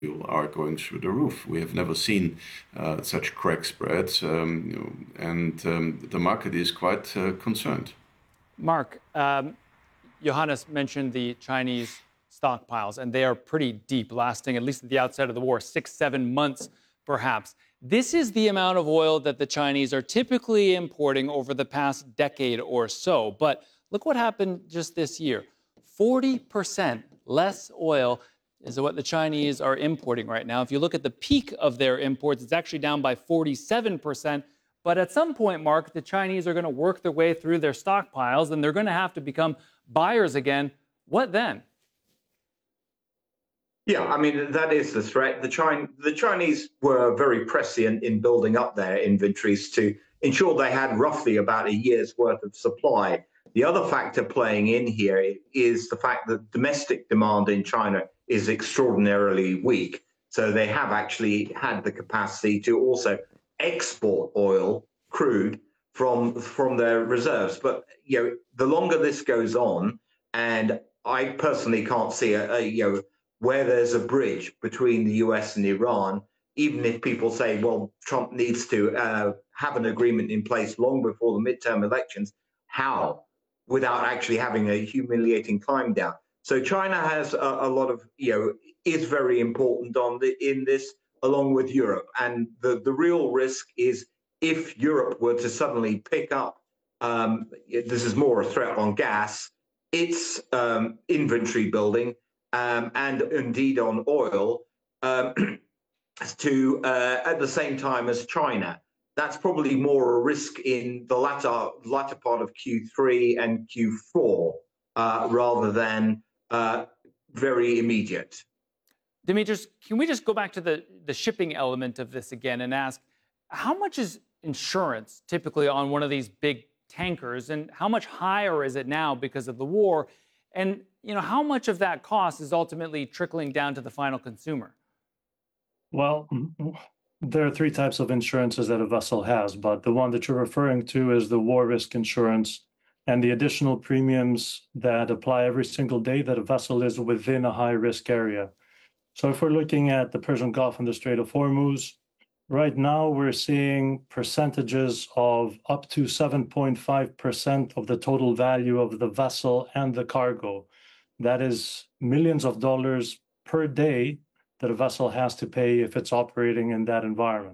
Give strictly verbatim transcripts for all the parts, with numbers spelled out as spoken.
are going through the roof. We have never seen uh, such crack spreads, um, you know, and um, the market is quite uh, concerned. Mark, um, Johannes mentioned the Chinese stockpiles, and they are pretty deep, lasting at least at the outset of the war, six, seven months perhaps. This is the amount of oil that the Chinese are typically importing over the past decade or so. But look what happened just this year. forty percent less oil is what the Chinese are importing right now. If you look at the peak of their imports, it's actually down by forty-seven percent. But at some point, Mark, the Chinese are going to work their way through their stockpiles, and they're going to have to become buyers again. What then? Yeah, I mean, that is the threat. The, China, the Chinese were very prescient in building up their inventories to ensure they had roughly about a year's worth of supply. The other factor playing in here is the fact that domestic demand in China is extraordinarily weak. So they have actually had the capacity to also export oil, crude, from, from their reserves. But, you know, the longer this goes on, and I personally can't see a, a you know, where there's a bridge between the U S and Iran, even if people say, well, Trump needs to uh, have an agreement in place long before the midterm elections, how? Without actually having a humiliating climb down. So China has a, a lot of, you know, is very important on the, in this, along with Europe. And the, the real risk is if Europe were to suddenly pick up, um, this is more a threat on gas, its um, inventory building, Um, and indeed on oil, um, to uh, at the same time as China. That's probably more a risk in the latter latter part of Q three and Q four uh, rather than uh, very immediate. Dimitris, can we just go back to the, the shipping element of this again and ask, how much is insurance typically on one of these big tankers, and how much higher is it now because of the war? And, you know, how much of that cost is ultimately trickling down to the final consumer? Well, there are three types of insurances that a vessel has, but the one that you're referring to is the war risk insurance and the additional premiums that apply every single day that a vessel is within a high-risk area. So if we're looking at the Persian Gulf and the Strait of Hormuz, right now we're seeing percentages of up to seven point five percent of the total value of the vessel and the cargo. That is millions of dollars per day that a vessel has to pay if it's operating in that environment.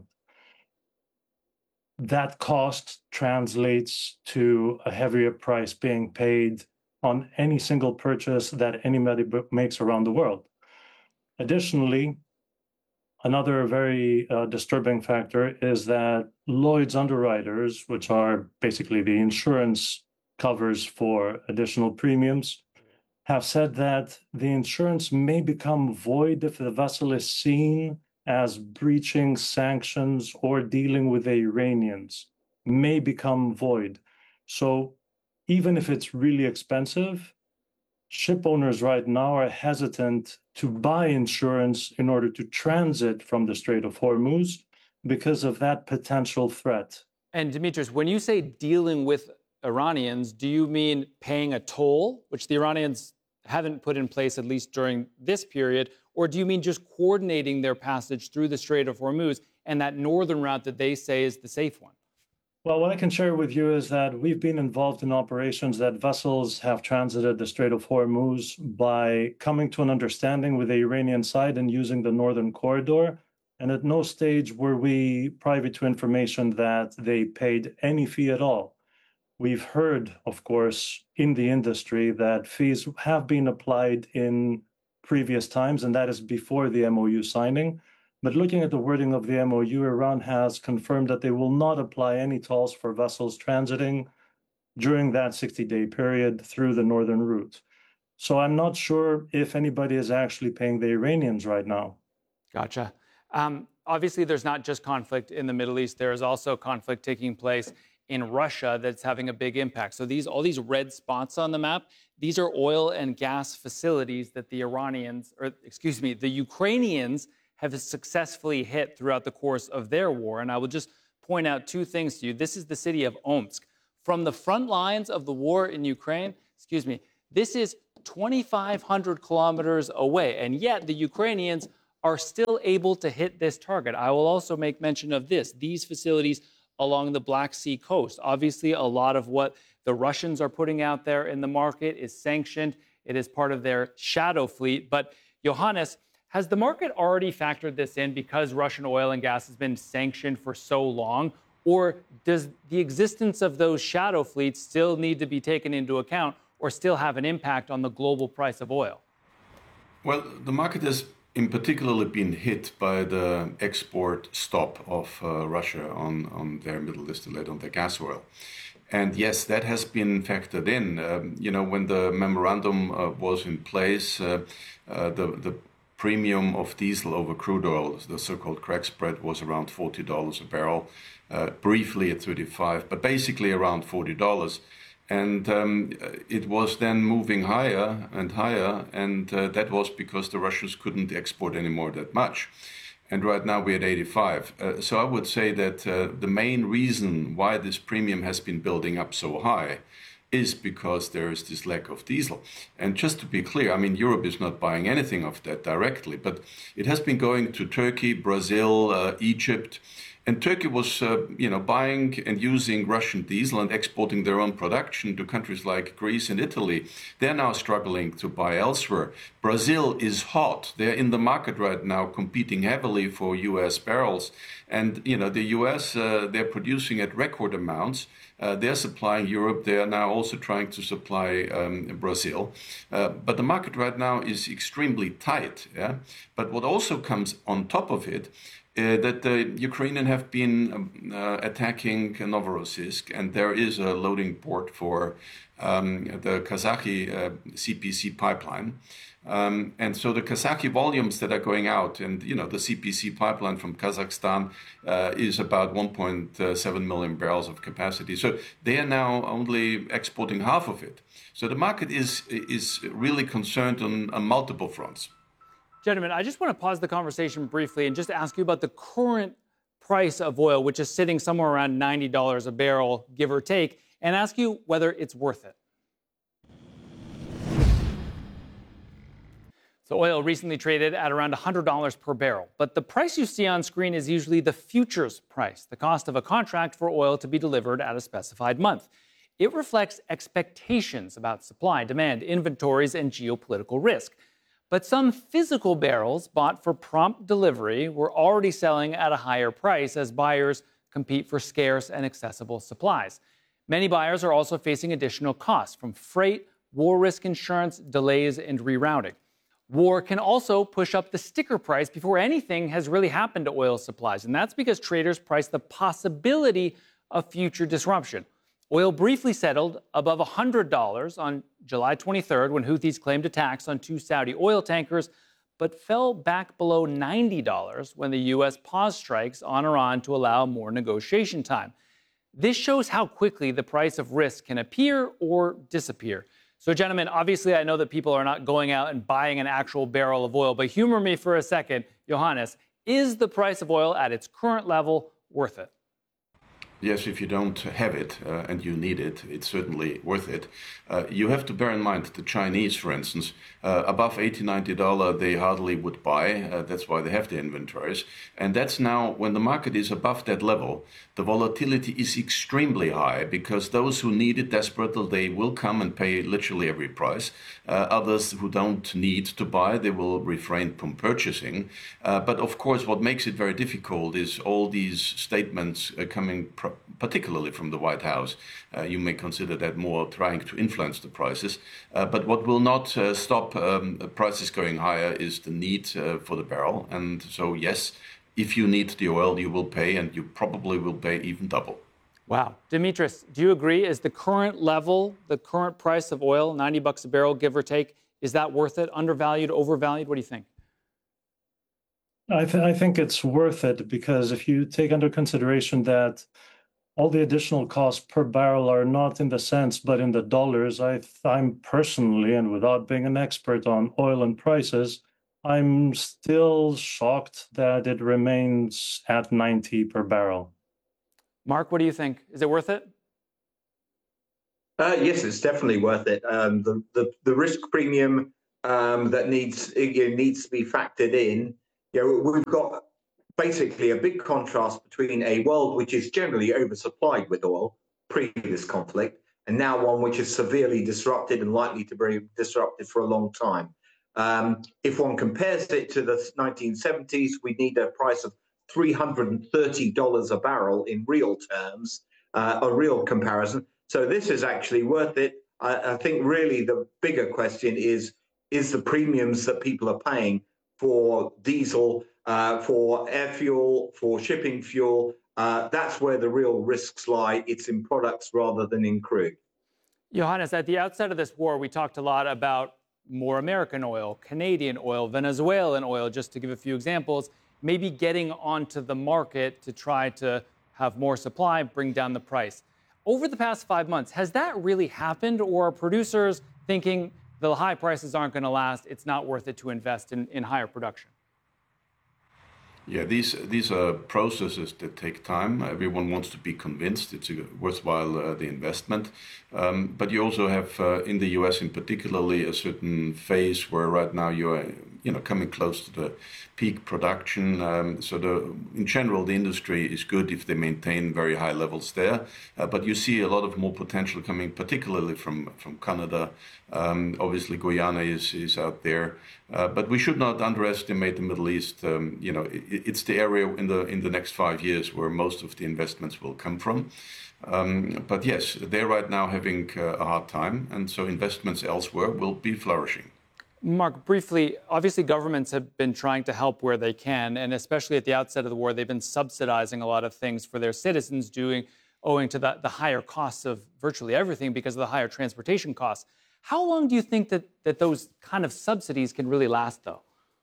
That cost translates to a heavier price being paid on any single purchase that anybody makes around the world. Additionally, another very uh, disturbing factor is that Lloyd's underwriters, which are basically the insurance covers for additional premiums, have said that the insurance may become void if the vessel is seen as breaching sanctions or dealing with the Iranians, may become void. So even if it's really expensive, ship owners right now are hesitant to buy insurance in order to transit from the Strait of Hormuz because of that potential threat. And Dimitris, when you say dealing with Iranians, do you mean paying a toll, which the Iranians haven't put in place, at least during this period, or do you mean just coordinating their passage through the Strait of Hormuz and that northern route that they say is the safe one? Well, what I can share with you is that we've been involved in operations that vessels have transited the Strait of Hormuz by coming to an understanding with the Iranian side and using the northern corridor. And at no stage were we privy to information that they paid any fee at all. We've heard, of course, in the industry that fees have been applied in previous times, and that is before the M O U signing. But looking at the wording of the M O U, Iran has confirmed that they will not apply any tolls for vessels transiting during that sixty-day period through the northern route. So I'm not sure if anybody is actually paying the Iranians right now. Gotcha. Um, obviously, there's not just conflict in the Middle East. There is also conflict taking place in Russia that's having a big impact. So these all these red spots on the map, these are oil and gas facilities that the Iranians, or excuse me, the Ukrainians have successfully hit throughout the course of their war. And I will just point out two things to you. This is the city of Omsk. From the front lines of the war in Ukraine, excuse me, this is twenty-five hundred kilometers away. And yet the Ukrainians are still able to hit this target. I will also make mention of this. These facilities along the Black Sea coast. Obviously, a lot of what the Russians are putting out there in the market is sanctioned. It is part of their shadow fleet. But Johannes, has the market already factored this in because Russian oil and gas has been sanctioned for so long? Or does the existence of those shadow fleets still need to be taken into account or still have an impact on the global price of oil? Well, the market has in particularly been hit by the export stop of uh, Russia on, on their middle distillate, on their gas oil. And yes, that has been factored in. Um, you know, when the memorandum uh, was in place, uh, uh, the, the premium of diesel over crude oil, the so-called crack spread, was around forty dollars a barrel, uh, briefly at thirty-five, but basically around forty dollars. And um, it was then moving higher and higher, and uh, that was because the Russians couldn't export anymore that much. And right now we're at eighty-five. Uh, so I would say that uh, the main reason why this premium has been building up so high is because there is this lack of diesel. And just to be clear, I mean, Europe is not buying anything of that directly, but it has been going to Turkey, Brazil, uh, Egypt. And Turkey was, uh, you know, buying and using Russian diesel and exporting their own production to countries like Greece and Italy. They're now struggling to buy elsewhere. Brazil is hot. They're in the market right now, competing heavily for U S barrels. And, you know, the U S, uh, they're producing at record amounts. Uh, they're supplying Europe. They are now also trying to supply um, Brazil. Uh, but the market right now is extremely tight. Yeah? But what also comes on top of it, Uh, that the Ukrainians have been um, uh, attacking Novorossiysk, and there is a loading port for um, the Kazakhi uh, C P C pipeline. Um, and so the Kazakhi volumes that are going out, and you know the C P C pipeline from Kazakhstan uh, is about one point seven million barrels of capacity. So they are now only exporting half of it. So the market is is really concerned on, on multiple fronts. Gentlemen, I just want to pause the conversation briefly and just ask you about the current price of oil, which is sitting somewhere around ninety dollars a barrel, give or take, and ask you whether it's worth it. So oil recently traded at around one hundred dollars per barrel, but the price you see on screen is usually the futures price, the cost of a contract for oil to be delivered at a specified month. It reflects expectations about supply, demand, inventories, and geopolitical risk. But some physical barrels bought for prompt delivery were already selling at a higher price as buyers compete for scarce and accessible supplies. Many buyers are also facing additional costs from freight, war risk insurance, delays, and rerouting. War can also push up the sticker price before anything has really happened to oil supplies, and that's because traders price the possibility of future disruption. Oil briefly settled above one hundred dollars on July twenty-third when Houthis claimed attacks on two Saudi oil tankers, but fell back below ninety dollars when the U S paused strikes on Iran to allow more negotiation time. This shows how quickly the price of risk can appear or disappear. So, gentlemen, obviously I know that people are not going out and buying an actual barrel of oil, but humor me for a second. Johannes, is the price of oil at its current level worth it? Yes, if you don't have it uh, and you need it, it's certainly worth it. Uh, you have to bear in mind the Chinese, for instance, uh, above eighty dollars, ninety dollars they hardly would buy. Uh, that's why they have the inventories. And that's now, when the market is above that level, the volatility is extremely high because those who need it desperately, they will come and pay literally every price. Uh, others who don't need to buy, they will refrain from purchasing. Uh, but of course, what makes it very difficult is all these statements uh, coming pr- particularly from the White House. Uh, you may consider that more trying to influence the prices. Uh, but what will not uh, stop um, prices going higher is the need uh, for the barrel. And so, yes, if you need the oil, you will pay, and you probably will pay even double. Wow. Dimitris, do you agree? Is the current level, the current price of oil, ninety bucks a barrel, give or take, is that worth it? Undervalued, overvalued? What do you think? I, th- I think it's worth it because if you take under consideration that all the additional costs per barrel are not in the cents, but in the dollars, I th- I'm personally, and without being an expert on oil and prices, I'm still shocked that it remains at ninety per barrel. Mark, what do you think? Is it worth it? Uh, yes, it's definitely worth it. Um, the, the the risk premium um, that needs it needs to be factored in. you know, we've got basically a big contrast between a world which is generally oversupplied with oil pre this conflict, and now one which is severely disrupted and likely to be disrupted for a long time. Um, if one compares it to the nineteen seventies, we need a price of three hundred thirty dollars a barrel in real terms, uh, a real comparison. So this is actually worth it. I, I think really the bigger question is, is the premiums that people are paying for diesel, uh, for air fuel, for shipping fuel, uh, that's where the real risks lie. It's in products rather than in crude. Johannes, at the outset of this war, we talked a lot about more American oil, Canadian oil, Venezuelan oil, just to give a few examples, maybe getting onto the market to try to have more supply, bring down the price. Over the past five months, has that really happened, or are producers thinking the high prices aren't going to last, it's not worth it to invest in, in higher production? Yeah, these these are processes that take time. Everyone wants to be convinced it's a worthwhile uh, the investment, um, but you also have uh, in the U S in particularly a certain phase where right now you are you know coming close to the peak production. Um, so the in general the industry is good if they maintain very high levels there, uh, but you see a lot of more potential coming, particularly from from Canada. Um, obviously, Guyana is is out there, uh, but we should not underestimate the Middle East. Um, you know, it, it's the area in the in the next five years where most of the investments will come from. Um, but yes, they're right now having uh, a hard time, and so investments elsewhere will be flourishing. Mark, briefly, obviously governments have been trying to help where they can, and especially at the outset of the war, they've been subsidizing a lot of things for their citizens, doing owing to the, the higher costs of virtually everything because of the higher transportation costs. How long do you think that, that those kind of subsidies can really last, though?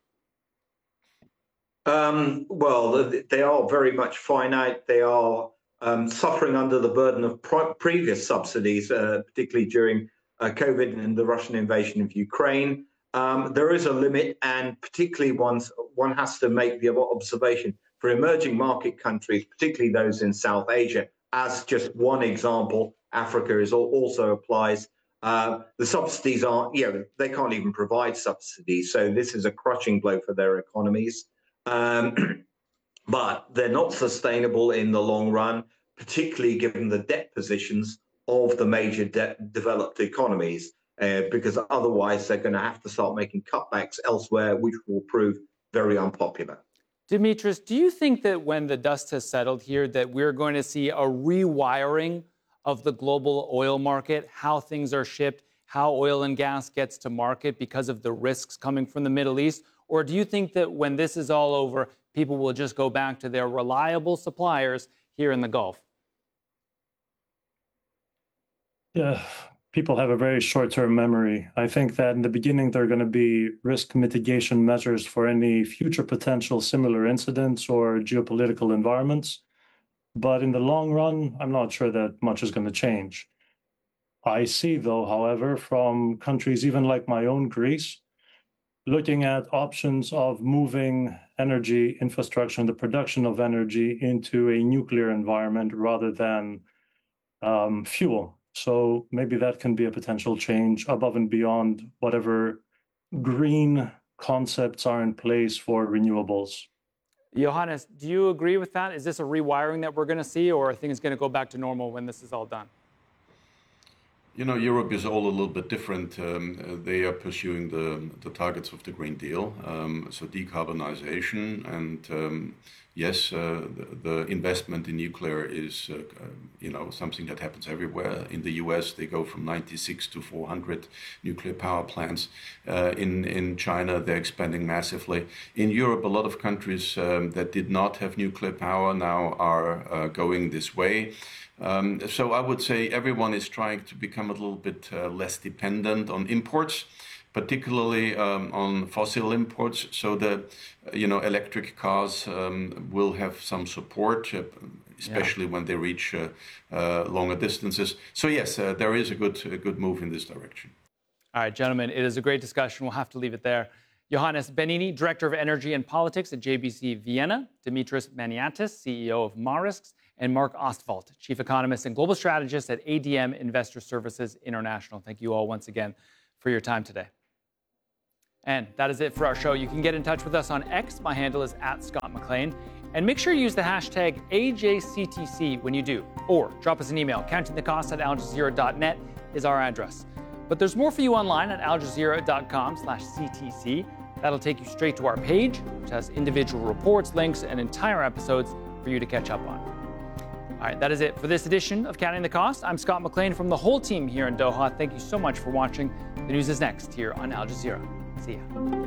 Um, well, they are very much finite. They are um, suffering under the burden of pre- previous subsidies, uh, particularly during uh, COVID and the Russian invasion of Ukraine. Um, there is a limit, and particularly once one has to make the observation for emerging market countries, particularly those in South Asia, as just one example. Africa is also applies. Uh, the subsidies aren't, you know, they can't even provide subsidies. So this is a crushing blow for their economies. Um, but they're not sustainable in the long run, particularly given the debt positions of the major de- developed economies, uh, because otherwise they're going to have to start making cutbacks elsewhere, which will prove very unpopular. Dimitris, do you think that when the dust has settled here, that we're going to see a rewiring of the global oil market, how things are shipped, how oil and gas gets to market because of the risks coming from the Middle East? Or do you think that when this is all over, people will just go back to their reliable suppliers here in the Gulf? Yeah, people have a very short-term memory. I think that in the beginning, there are going to be risk mitigation measures for any future potential similar incidents or geopolitical environments. But in the long run, I'm not sure that much is going to change. I see, though, however, from countries even like my own Greece, looking at options of moving energy infrastructure and the production of energy into a nuclear environment rather than um, fuel. So maybe that can be a potential change above and beyond whatever green concepts are in place for renewables. Johannes, do you agree with that? Is this a rewiring that we're going to see, or are things going to go back to normal when this is all done? You know, Europe is all a little bit different. Um, they are pursuing the, the targets of the Green Deal, um, so decarbonization. And um, yes, uh, the, the investment in nuclear is, uh, uh, you know, something that happens everywhere. In the U S, they go from ninety-six to four hundred nuclear power plants. Uh, in, in China, they're expanding massively. In Europe, a lot of countries um, that did not have nuclear power now are uh, going this way. Um, so I would say everyone is trying to become a little bit uh, less dependent on imports, particularly um, on fossil imports. So that, you know, electric cars um, will have some support, uh, especially yeah. when they reach uh, uh, longer distances. So yes, uh, there is a good, a good move in this direction. All right, gentlemen, it is a great discussion. We'll have to leave it there. Johannes Benini, Director of Energy and Politics at J B C Vienna, Dimitris Maniatis, C E O of Maersk, and Mark Ostwald, Chief Economist and Global Strategist at A D M Investor Services International. Thank you all once again for your time today. And that is it for our show. You can get in touch with us on X. My handle is at Scott McLean. And make sure you use the hashtag A J C T C when you do. Or drop us an email. Counting the cost at al jazeera dot net is our address. But there's more for you online at al jazeera dot com slash C T C. That'll take you straight to our page, which has individual reports, links, and entire episodes for you to catch up on. All right, that is it for this edition of Counting the Cost. I'm Scott McLean from the whole team here in Doha. Thank you so much for watching. The news is next here on Al Jazeera. See ya.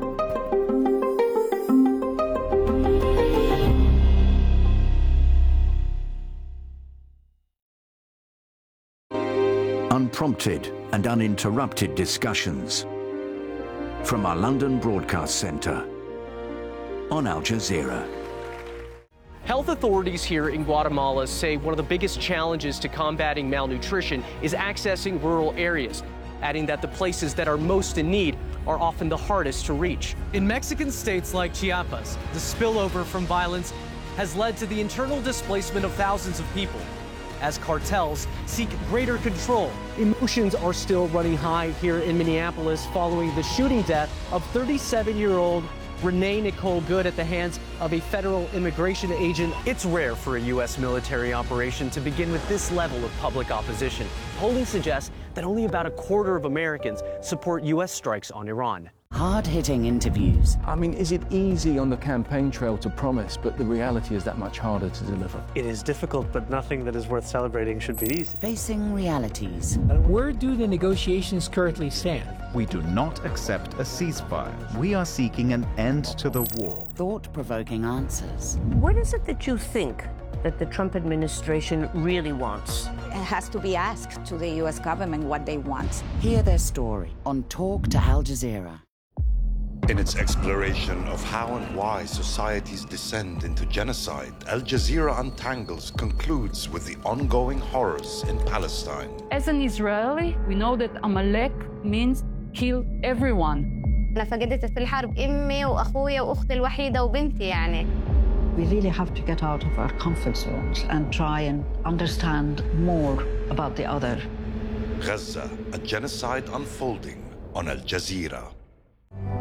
Unprompted and uninterrupted discussions from our London Broadcast Centre on Al Jazeera. Health authorities here in Guatemala say one of the biggest challenges to combating malnutrition is accessing rural areas, adding that the places that are most in need are often the hardest to reach. In Mexican states like Chiapas, the spillover from violence has led to the internal displacement of thousands of people as cartels seek greater control. Emotions are still running high here in Minneapolis following the shooting death of thirty-seven-year-old Renee Nicole Good at the hands of a federal immigration agent. It's rare for a U S military operation to begin with this level of public opposition. Polling suggests that only about a quarter of Americans support U S strikes on Iran. Hard-hitting interviews. I mean, is it easy on the campaign trail to promise, but the reality is that much harder to deliver? It is difficult, but nothing that is worth celebrating should be easy. Facing realities. Where do the negotiations currently stand? We do not accept a ceasefire. We are seeking an end to the war. Thought-provoking answers. What is it that you think that the Trump administration really wants? It has to be asked to the U S government what they want. Hear their story on Talk to Al Jazeera. In its exploration of how and why societies descend into genocide, Al Jazeera Untangles concludes with the ongoing horrors in Palestine. As an Israeli, we know that Amalek means kill everyone. أنا فقدت في الحرب أمي وأخويا وأختي الوحيدة وبنتي يعني. We really have to get out of our comfort zones and try and understand more about the other. Gaza, a genocide unfolding on Al Jazeera.